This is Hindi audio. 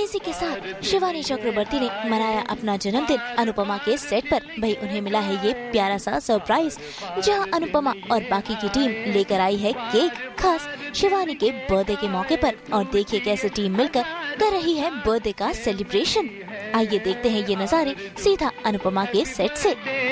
इसी के साथ शिवानी चक्रवर्ती ने मनाया अपना जन्मदिन अनुपमा के सेट पर। भाई उन्हें मिला है ये प्यारा सा सरप्राइज, जहां अनुपमा और बाकी की टीम लेकर आई है केक खास शिवानी के बर्थडे के मौके पर। और देखिए कैसे टीम मिलकर कर रही है बर्थडे का सेलिब्रेशन। आइए देखते हैं ये नज़ारे सीधा अनुपमा के सेट से।